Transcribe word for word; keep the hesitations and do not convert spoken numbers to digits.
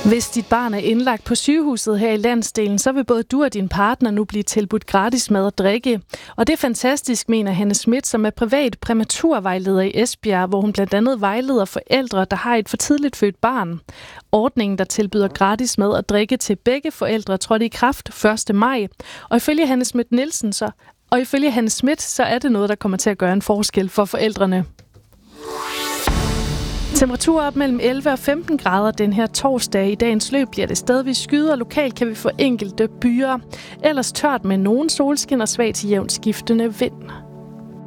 Hvis dit barn er indlagt på sygehuset her i landsdelen, så vil både du og din partner nu blive tilbudt gratis mad og drikke. Og det er fantastisk, mener Hanne Schmidt, som er privat præmaturvejleder i Esbjerg, hvor hun blandt andet vejleder forældre, der har et for tidligt født barn. Ordningen, der tilbyder gratis mad og drikke til begge forældre, trådte i kraft første maj. Og ifølge Hanne Schmidt Nielsen, så, og ifølge Hanne Schmidt, så er det noget, der kommer til at gøre en forskel for forældrene. Temperaturer op mellem elleve og femten grader den her torsdag. I dagens løb bliver det stadigvis skyet, og lokalt kan vi få enkelte byer. Ellers tørt med nogen solskin og svag til jævnt skiftende vind.